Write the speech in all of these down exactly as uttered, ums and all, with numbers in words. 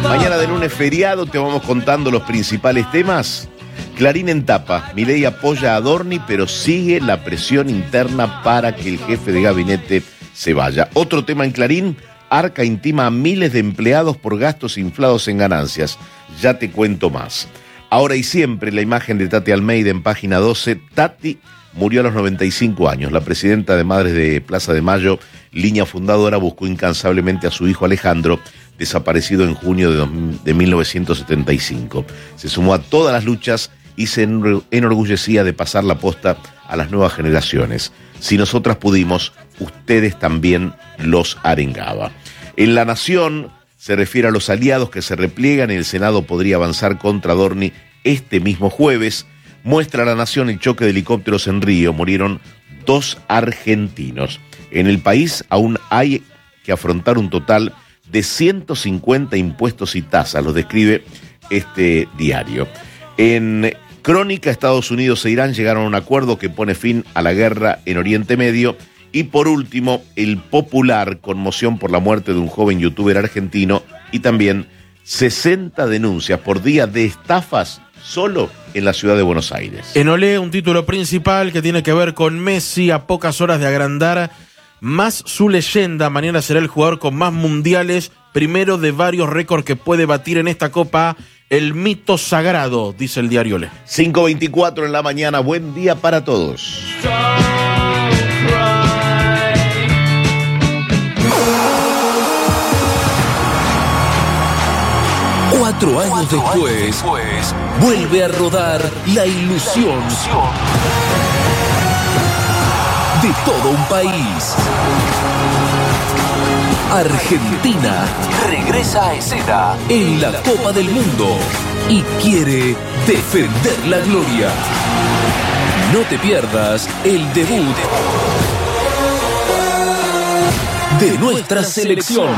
Mañana de lunes feriado te vamos contando los principales temas. Clarín en tapa, Milei apoya a Adorni, pero sigue la presión interna para que el jefe de gabinete se vaya. Otro tema en Clarín, Arca intima a miles de empleados por gastos inflados en ganancias. Ya te cuento más. Ahora y siempre, la imagen de Tati Almeida en página doce. Tati murió a los noventa y cinco años. La presidenta de Madres de Plaza de Mayo, línea fundadora, buscó incansablemente a su hijo Alejandro, desaparecido en junio de, de mil novecientos setenta y cinco. Se sumó a todas las luchas y se enorgullecía de pasar la posta a las nuevas generaciones. Si nosotras pudimos, ustedes también los arengaba. En La Nación se refiere a los aliados que se repliegan y el Senado podría avanzar contra Adorni este mismo jueves. Muestra La Nación el choque de helicópteros en Río. Murieron dos argentinos. En el país aún hay que afrontar un total de ciento cincuenta impuestos y tasas, lo describe este diario. En Crónica, Estados Unidos e Irán llegaron a un acuerdo que pone fin a la guerra en Oriente Medio. Y por último, El Popular, conmoción por la muerte de un joven youtuber argentino y también sesenta denuncias por día de estafas solo en la ciudad de Buenos Aires. En Olé, un título principal que tiene que ver con Messi a pocas horas de agrandar más su leyenda. Mañana será el jugador con más mundiales, primero de varios récords que puede batir en esta Copa. El mito sagrado, dice el diario Olé. cinco veinticuatro en la mañana, buen día para todos. Cuatro años después, vuelve a rodar la ilusión de todo un país. Argentina regresa a escena en la Copa del Mundo y quiere defender la gloria. No te pierdas el debut de nuestra selección.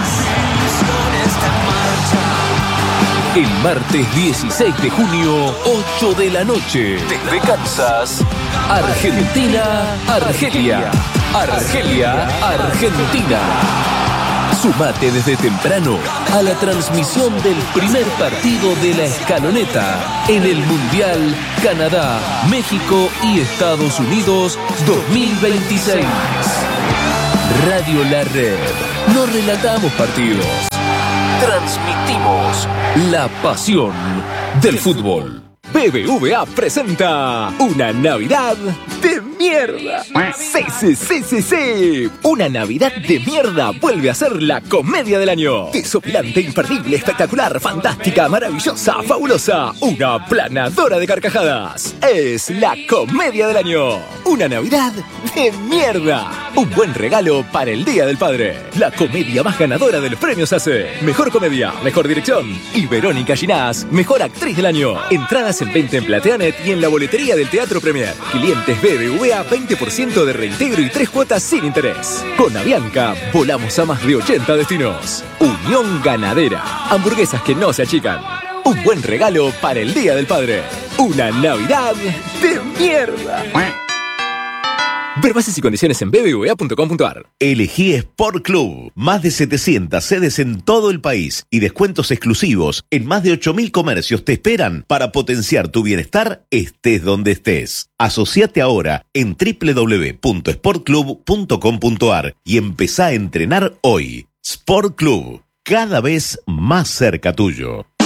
El martes dieciséis de junio, ocho de la noche, desde Kansas, Argentina, Argelia, Argelia, Argentina. Sumate desde temprano a la transmisión del primer partido de la escaloneta en el Mundial Canadá, México y Estados Unidos dos mil veintiséis. Radio La Red. No relatamos partidos. Transmitimos la pasión del fútbol. B B V A presenta una Navidad de mierda. Sí, sí, sí, sí, sí. Una Navidad de mierda vuelve a ser la comedia del año. Desopilante, imperdible, espectacular, fantástica, maravillosa, fabulosa. Una planadora de carcajadas. Es la comedia del año. Una Navidad de mierda. Un buen regalo para el Día del Padre. La comedia más ganadora de los premios A C E. Mejor comedia, mejor dirección. Y Verónica Ginás, mejor actriz del año. Entradas en venta en Plateanet y en la boletería del Teatro Premier. Clientes B B V A, veinte por ciento de reintegro y tres cuotas sin interés. Con Avianca, volamos a más de ochenta destinos. Unión Ganadera. Hamburguesas que no se achican. Un buen regalo para el Día del Padre. Una Navidad de mierda. Ver bases y condiciones en b b v a punto com punto a r. Elegí Sport Club. Más de setecientas sedes en todo el país y descuentos exclusivos en más de ocho mil comercios te esperan para potenciar tu bienestar estés donde estés. Asociate ahora en w w w punto sport club punto com punto a r y empezá a entrenar hoy. Sport Club, cada vez más cerca tuyo.